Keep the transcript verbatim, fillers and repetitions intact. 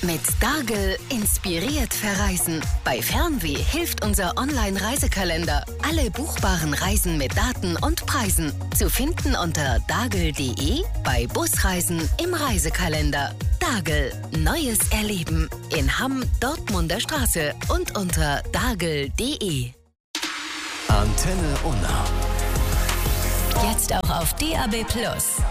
Mit Dargel inspiriert verreisen. Bei Fernweh hilft unser Online-Reisekalender. Alle buchbaren Reisen mit Daten und Preisen. Zu finden unter dargel punkt de, bei Busreisen im Reisekalender. Dargel, neues Erleben. In Hamm, Dortmunder Straße und unter dargel punkt de. Antenne Unna. Jetzt auch auf D A B Plus.